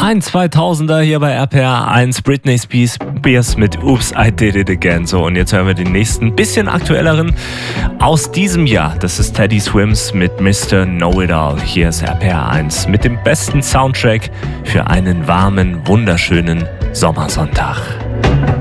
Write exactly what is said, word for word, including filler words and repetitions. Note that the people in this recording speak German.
Ein zweitausender hier bei R P R eins, Britney Spears mit Oops, I Did It Again. So, und jetzt hören wir den nächsten, bisschen aktuelleren aus diesem Jahr. Das ist Teddy Swims mit Mister Know-It-All. Hier ist R P R eins mit dem besten Soundtrack für einen warmen, wunderschönen Sommersonntag.